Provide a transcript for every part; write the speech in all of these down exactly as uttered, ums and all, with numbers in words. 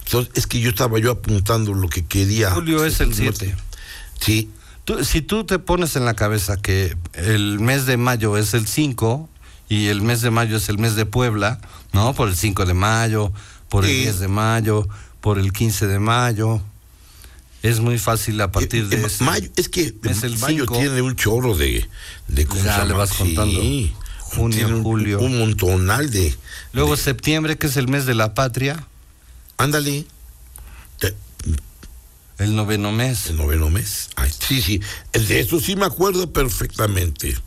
Entonces, es que yo estaba yo apuntando lo que quería. Julio es el siete. Sí. Tú, si tú te pones en la cabeza que el mes de mayo es el cinco y el mes de mayo es el mes de Puebla, ¿no? Por el cinco de mayo, por el sí. diez de mayo, por el quince de mayo. Es muy fácil a partir eh, de eh, ese. Mayo, es que es el mayo cinco. Tiene un chorro de... de ya le vas contando. Sí. Junio, un, julio. Un montonal de... Luego de... septiembre, que es el mes de la patria. Ándale. Te... El noveno mes. El noveno mes. Ay, sí, sí. El de eso sí me acuerdo perfectamente.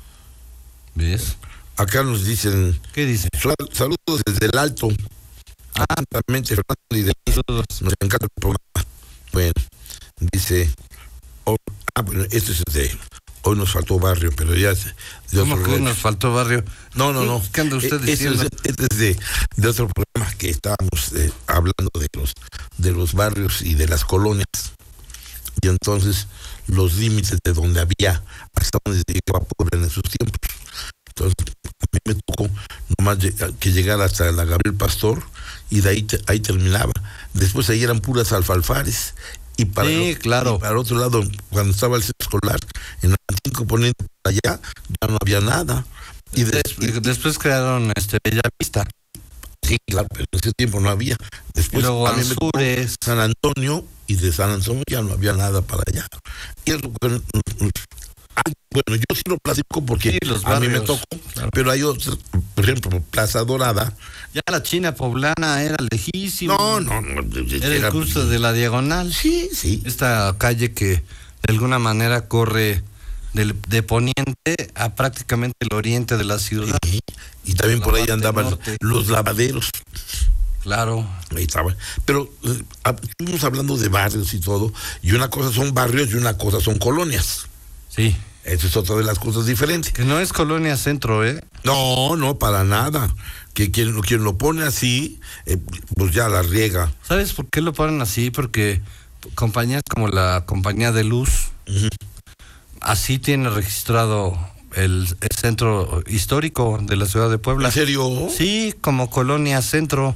¿Ves? Acá nos dicen... ¿Qué dice? Saludos desde el Alto. Ah, Atentamente, Fernando y Denise. Saludos. Nos encanta el programa. Bueno, dice... Oh, ah, bueno, este es de... Hoy nos faltó barrio, pero ya... De ¿Cómo que hoy nos faltó barrio? No, no, no. ¿Qué anda usted diciendo? Este es, este es de, de otro programa que estábamos eh, hablando de los, de los barrios y de las colonias. Y entonces, los límites de donde había, hasta donde llegaba Puebla en esos tiempos. Entonces, a mí me tocó nomás que llegara hasta la Gabriel Pastor y de ahí, te, ahí terminaba. Después ahí eran puras alfalfares. Y para, sí, el, claro. y para otro lado, cuando estaba el centro escolar, en cinco poniente para allá, ya no había nada. Y, Des, y después crearon este Bellavista. Sí, claro, pero en ese tiempo no había. Después y luego a mí me tocó San Antonio, y de San Antonio ya no había nada para allá. Y eso, bueno, bueno, yo sí lo platico porque sí, los a barrios, mí me tocó, claro. Pero hay otros, por ejemplo, Plaza Dorada. Ya la China poblana era lejísimo. No, no, no. Era, era el curso de la Diagonal. Sí, sí. Esta calle que de alguna manera corre del, de poniente a prácticamente el oriente de la ciudad. Sí. Y también la por ahí andaban norte. Los lavaderos. Claro. Ahí estaba. Pero eh, estuvimos hablando de barrios y todo, y una cosa son barrios y una cosa son colonias. Sí. Esa es otra de las cosas diferentes. Que no es colonia centro, ¿eh? No, no, para nada. Que quien, quien lo pone así, eh, pues ya la riega. ¿Sabes por qué lo ponen así? Porque compañías como la Compañía de Luz, uh-huh. así tiene registrado el, el centro histórico de la ciudad de Puebla. ¿En serio? Sí, como colonia centro.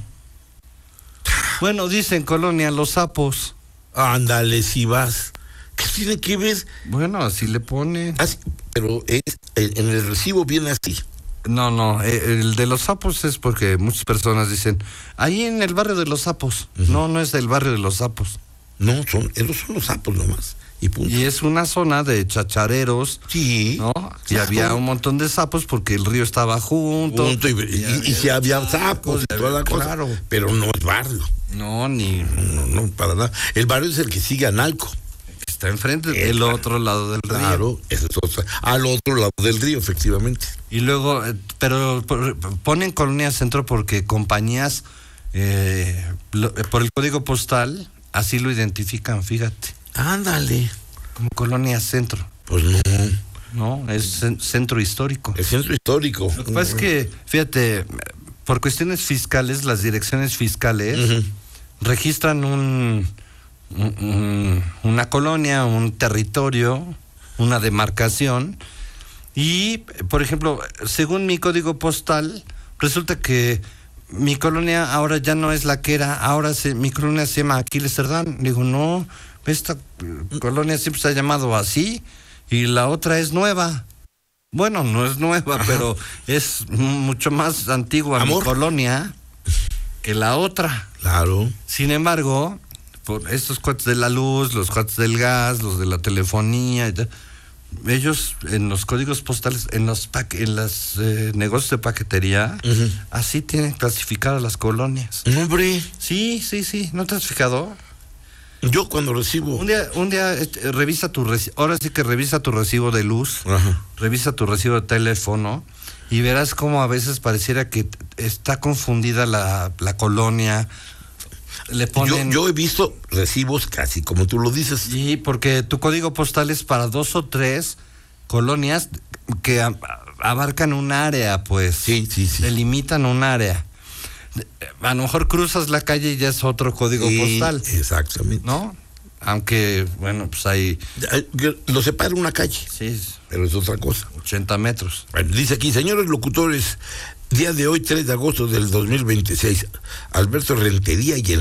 Bueno, dicen colonia Los Sapos. Ándale, si vas. ¿Qué tiene que ver? Bueno, así le pone. Así, pero es, en el recibo viene así. No, no, el de Los Sapos es porque muchas personas dicen, ahí en el barrio de Los Sapos. Uh-huh. No, no es del barrio de Los Sapos. No, son, esos son los sapos nomás. Y, punto. Y es una zona de chachareros. Sí. ¿No? Y había un montón de sapos porque el río estaba junto. junto y, y, y, y si había sapos y toda la cosa. Claro. Pero no es barrio. No, ni. No, no, para nada. El barrio es el que sigue a Nalco. Está enfrente del otro lado del río. Claro, eso es otra, al otro lado del río, efectivamente. Y luego, pero ponen colonia centro porque compañías, eh, por el código postal, así lo identifican, fíjate. Ándale. Como colonia centro. Pues no. No, es centro histórico. Es centro histórico. Lo que pasa es que, fíjate, por cuestiones fiscales, las direcciones fiscales uh-huh. registran un... una colonia, un territorio, una demarcación y, por ejemplo, según mi código postal, resulta que mi colonia ahora ya no es la que era, ahora se, mi colonia se llama Aquiles Cerdán. Digo, no, esta colonia siempre se ha llamado así y la otra es nueva. Bueno, no es nueva, ajá, pero es mucho más antigua Amor. mi colonia que la otra. Claro. Sin embargo, por estos cuates de la luz, los cuates del gas, los de la telefonía, y tal, ellos en los códigos postales, en los paque, en los eh, negocios de paquetería, uh-huh. así tienen clasificadas las colonias. Hombre. Sí, sí, sí. ¿No te has fijado? Yo cuando recibo... Un día, un día este, revisa tu recibo, ahora sí que revisa tu recibo de luz, uh-huh. revisa tu recibo de teléfono y verás cómo a veces pareciera que está confundida la, la colonia. Le ponen... yo, yo he visto recibos casi como tú lo dices. Sí, porque tu código postal es para dos o tres colonias que a, abarcan un área, pues. Sí, sí, sí. Delimitan un área. A lo mejor cruzas la calle y ya es otro código sí, postal. Exactamente. ¿No? Aunque, bueno, pues hay... Lo separa una calle. Sí. Pero es otra cosa. ochenta metros. Bueno, dice aquí, señores locutores, día de hoy, tres de agosto del dos mil veintiséis, Alberto Rentería y el